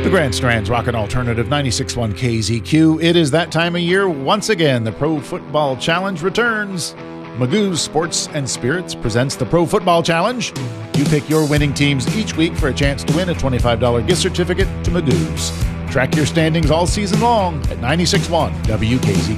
The Grand Strand's Rockin' Alternative 96.1 KZQ. It is that time of year once again. The Pro Football Challenge returns. Magoo's Sports and Spirits presents the Pro Football Challenge. You pick your winning teams each week for a chance to win a $25 gift certificate to Magoo's. Track your standings all season long at 96.1 WKZQ.